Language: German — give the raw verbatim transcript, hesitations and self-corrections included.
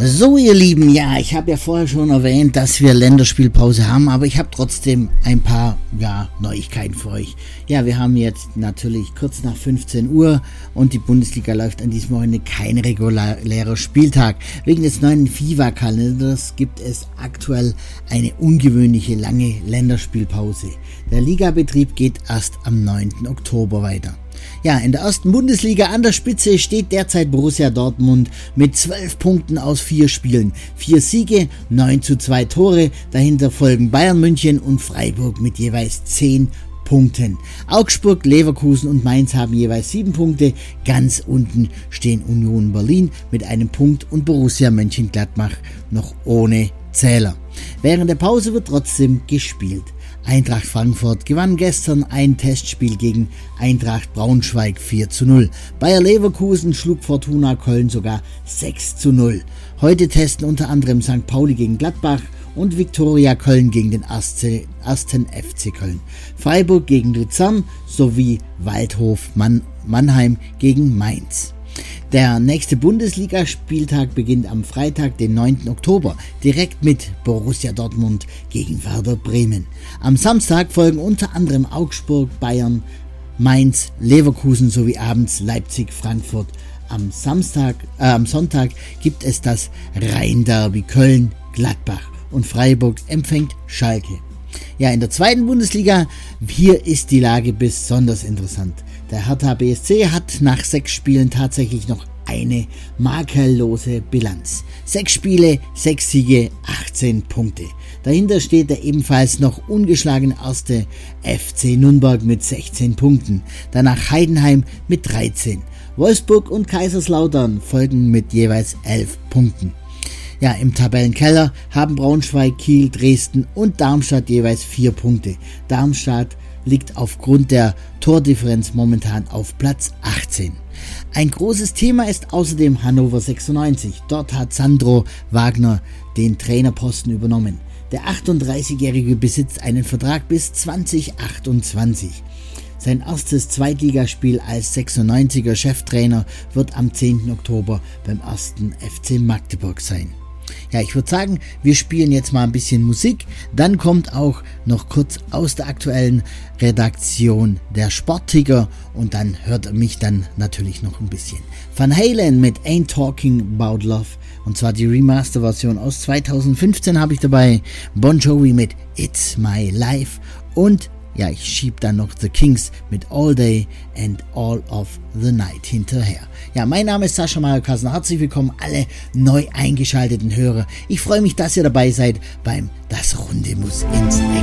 So, ihr Lieben, ja, ich habe ja vorher schon erwähnt, dass wir Länderspielpause haben, aber ich habe trotzdem ein paar, ja, Neuigkeiten für euch. Ja, wir haben jetzt natürlich kurz nach fünfzehn Uhr und die Bundesliga läuft an diesem Wochenende kein regulärer Spieltag. Wegen des neuen FIFA-Kalenders gibt es aktuell eine ungewöhnliche lange Länderspielpause. Der Ligabetrieb geht erst am neunten Oktober weiter. Ja, in der ersten Bundesliga an der Spitze steht derzeit Borussia Dortmund mit zwölf Punkten aus vier Spielen. Vier Siege, neun zu zwei Tore, dahinter folgen Bayern München und Freiburg mit jeweils zehn Punkten. Augsburg, Leverkusen und Mainz haben jeweils sieben Punkte. Ganz unten stehen Union Berlin mit einem Punkt und Borussia Mönchengladbach noch ohne Zähler. Während der Pause wird trotzdem gespielt. Eintracht Frankfurt gewann gestern ein Testspiel gegen Eintracht Braunschweig vier zu null. Bayer Leverkusen schlug Fortuna Köln sogar sechs zu null. Heute testen unter anderem Sankt Pauli gegen Gladbach und Viktoria Köln gegen den ersten F C Köln. Freiburg gegen Luzern sowie Waldhof Mann- Mannheim gegen Mainz. Der nächste Bundesligaspieltag beginnt am Freitag, den neunten Oktober, direkt mit Borussia Dortmund gegen Werder Bremen. Am Samstag folgen unter anderem Augsburg, Bayern, Mainz, Leverkusen sowie abends Leipzig, Frankfurt. Am Samstag, äh, am Sonntag gibt es das Rhein-Derby Köln, Gladbach und Freiburg empfängt Schalke. Ja, in der zweiten Bundesliga, hier ist die Lage besonders interessant. Der Hertha B S C hat nach sechs Spielen tatsächlich noch eine makellose Bilanz. Sechs Spiele, sechs Siege, achtzehn Punkte. Dahinter steht der ebenfalls noch ungeschlagene erste F C Nürnberg mit sechzehn Punkten. Danach Heidenheim mit dreizehn. Wolfsburg und Kaiserslautern folgen mit jeweils elf Punkten. Ja, im Tabellenkeller haben Braunschweig, Kiel, Dresden und Darmstadt jeweils vier Punkte. Darmstadt liegt aufgrund der Tordifferenz momentan auf Platz achtzehn. Ein großes Thema ist außerdem Hannover sechsundneunzig. Dort hat Sandro Wagner den Trainerposten übernommen. Der achtunddreißigjährige besitzt einen Vertrag bis zwanzig achtundzwanzig. Sein erstes Zweitligaspiel als sechsundneunziger Cheftrainer wird am zehnten Oktober beim ersten F C Magdeburg sein. Ja, ich würde sagen, wir spielen jetzt mal ein bisschen Musik. Dann kommt auch noch kurz aus der aktuellen Redaktion der Sportticker und dann hört ihr mich dann natürlich noch ein bisschen. Van Halen mit Ain't Talking About Love und zwar die Remaster-Version aus zweitausendfünfzehn habe ich dabei. Bon Jovi mit It's My Life und ja, ich schieb dann noch The Kings mit All Day and All of the Night hinterher. Ja, mein Name ist Sascha Mayer-Kassner. Herzlich willkommen alle neu eingeschalteten Hörer. Ich freue mich, dass ihr dabei seid beim Das Runde muss ins Eck.